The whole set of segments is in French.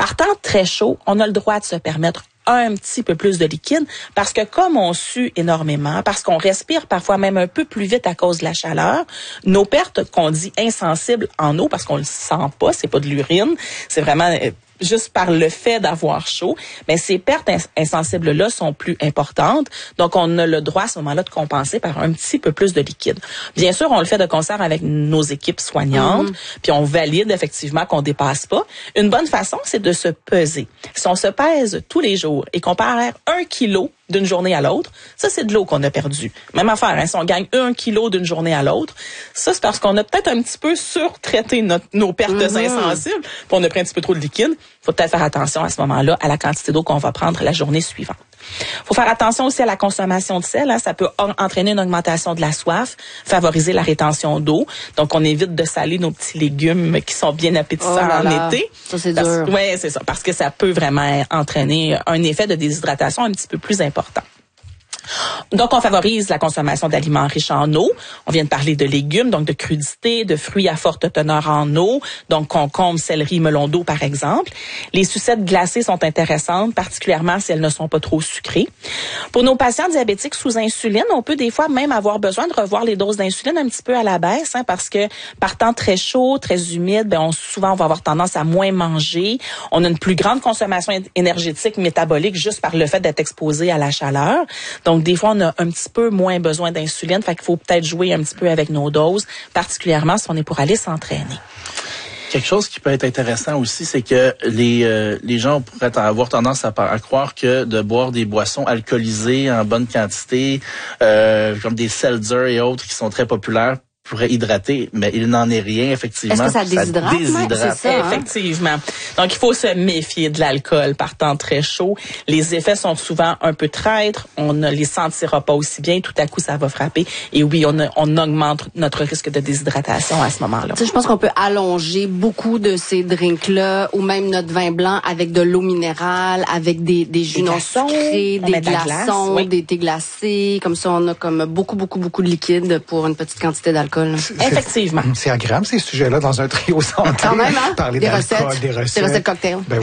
Par temps très chaud, on a le droit de se permettre un petit peu plus de liquide parce que comme on sue énormément, parce qu'on respire parfois même un peu plus vite à cause de la chaleur, nos pertes qu'on dit insensibles en eau parce qu'on le sent pas, c'est pas de l'urine, c'est vraiment juste par le fait d'avoir chaud, mais ces pertes insensibles-là sont plus importantes. Donc, on a le droit à ce moment-là de compenser par un petit peu plus de liquide. Bien sûr, on le fait de concert avec nos équipes soignantes, puis on valide effectivement qu'on dépasse pas. Une bonne façon, c'est de se peser. Si on se pèse tous les jours et qu'on perd 1 kilo d'une journée à l'autre, ça, c'est de l'eau qu'on a perdu. Même affaire, hein, si on gagne 1 kilo d'une journée à l'autre, ça, c'est parce qu'on a peut-être un petit peu surtraité nos pertes insensibles, puis on a pris un petit peu trop de liquide. Il faut peut-être faire attention à ce moment-là à la quantité d'eau qu'on va prendre la journée suivante. Il faut faire attention aussi à la consommation de sel. Hein. Ça peut entraîner une augmentation de la soif, favoriser la rétention d'eau. Donc, on évite de saler nos petits légumes qui sont bien appétissants en été. Ça, c'est dur. Oui, c'est ça. Parce que ça peut vraiment entraîner un effet de déshydratation un petit peu plus important. Donc, on favorise la consommation d'aliments riches en eau. On vient de parler de légumes, donc de crudités, de fruits à forte teneur en eau, donc concombre, céleri, melon d'eau, par exemple. Les sucettes glacées sont intéressantes, particulièrement si elles ne sont pas trop sucrées. Pour nos patients diabétiques sous insuline, on peut des fois même avoir besoin de revoir les doses d'insuline un petit peu à la baisse, hein, parce que par temps très chaud, très humide, souvent on va avoir tendance à moins manger. On a une plus grande consommation énergétique, métabolique, juste par le fait d'être exposé à la chaleur. Donc, des fois, on a un petit peu moins besoin d'insuline. Fait qu'il faut peut-être jouer un petit peu avec nos doses, particulièrement si on est pour aller s'entraîner. Quelque chose qui peut être intéressant aussi, c'est que les gens pourraient avoir tendance à croire que de boire des boissons alcoolisées en bonne quantité, comme des seltzer et autres qui sont très populaires, pourrait hydrater, mais il n'en est rien, effectivement. Est-ce que ça déshydrate? C'est ça, effectivement. Donc, il faut se méfier de l'alcool par temps très chaud. Les effets sont souvent un peu traîtres. On ne les sentira pas aussi bien. Tout à coup, ça va frapper. Et oui, on augmente notre risque de déshydratation à ce moment-là. Tu sais, je pense qu'on peut allonger beaucoup de ces drinks-là ou même notre vin blanc avec de l'eau minérale, avec des jus non sucrés, des glaçons, des thés glacés. Comme ça, on a comme beaucoup de liquide pour une petite quantité d'alcool. Effectivement. C'est agréable, ces sujets-là, dans un trio santé. Quand même, hein? Parler des d'alcool, recettes. des recettes. Des recettes cocktails. Ben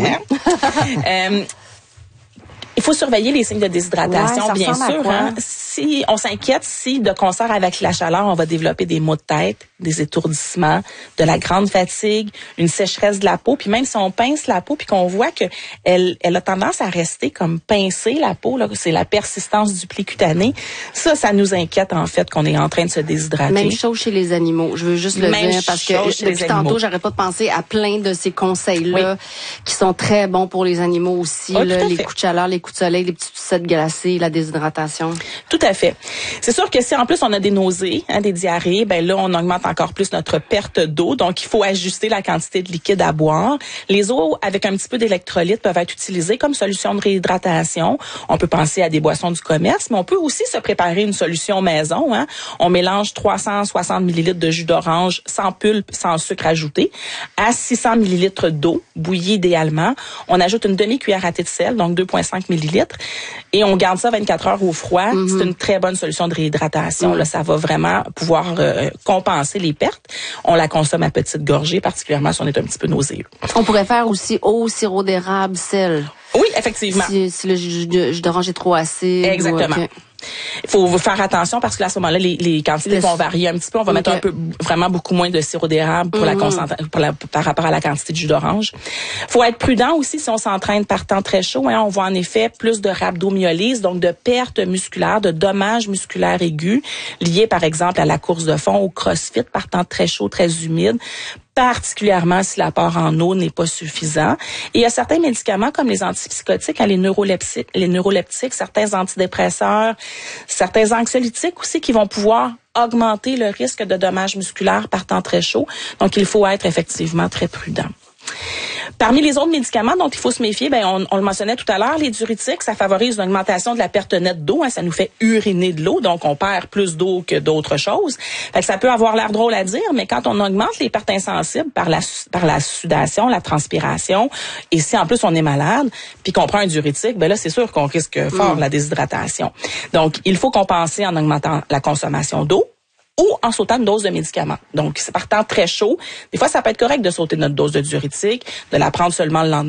oui. Il faut surveiller les signes de déshydratation, bien sûr. Hein? Si on s'inquiète, si de concert avec la chaleur, on va développer des maux de tête, des étourdissements, de la grande fatigue, une sécheresse de la peau, puis même si on pince la peau, puis qu'on voit que elle a tendance à rester comme pincée, la peau, là, c'est la persistance du pli cutané. Ça nous inquiète en fait qu'on est en train de se déshydrater. Même chose chez les animaux. Je veux juste le dire parce que depuis tantôt, j'arrête pas de penser à plein de ces conseils-là qui sont très bons pour les animaux aussi. Là, les coups de chaleur, les coups de soleil, les petites sucettes glacées, la déshydratation. Tout à fait. C'est sûr que si en plus on a des nausées, des diarrhées, là on augmente encore plus notre perte d'eau. Donc il faut ajuster la quantité de liquide à boire. Les eaux avec un petit peu d'électrolytes peuvent être utilisées comme solution de réhydratation. On peut penser à des boissons du commerce, mais on peut aussi se préparer une solution maison. Hein. On mélange 360 ml de jus d'orange sans pulpe, sans sucre ajouté, à 600 ml d'eau bouillie idéalement. On ajoute une demi-cuillère à thé de sel, donc 2,5 ml. Et on garde ça 24 heures au froid. C'est une très bonne solution de réhydratation. Là, ça va vraiment pouvoir compenser les pertes. On la consomme à petites gorgées, particulièrement si on est un petit peu nauséeux. On pourrait faire aussi eau, sirop d'érable, sel. Oui, effectivement. Si le jus d'orange est trop acide. Exactement. Il faut faire attention parce que là, à ce moment-là, les quantités vont varier un petit peu. On va mettre vraiment beaucoup moins de sirop d'érable pour par rapport à la quantité de jus d'orange. Faut être prudent aussi si on s'entraîne par temps très chaud. Hein, on voit en effet plus de rhabdomyolyse, donc de pertes musculaires, de dommages musculaires aigus liés par exemple à la course de fond, au crossfit par temps très chaud, très humide, particulièrement si l'apport en eau n'est pas suffisant. Et il y a certains médicaments comme les antipsychotiques, les neuroleptiques, certains antidépresseurs, certains anxiolytiques aussi qui vont pouvoir augmenter le risque de dommages musculaires par temps très chaud. Donc, il faut être effectivement très prudent. Parmi les autres médicaments dont il faut se méfier, on le mentionnait tout à l'heure, les diurétiques, ça favorise une augmentation de la perte nette d'eau, ça nous fait uriner de l'eau, donc on perd plus d'eau que d'autres choses. Fait que ça peut avoir l'air drôle à dire, mais quand on augmente les pertes insensibles par la sudation, la transpiration, et si en plus on est malade, puis qu'on prend un diurétique, là c'est sûr qu'on risque fort la déshydratation. Donc il faut compenser en augmentant la consommation d'eau ou en sautant une dose de médicaments. Donc, c'est par temps très chaud. Des fois, ça peut être correct de sauter notre dose de diurétique, de la prendre seulement le lendemain.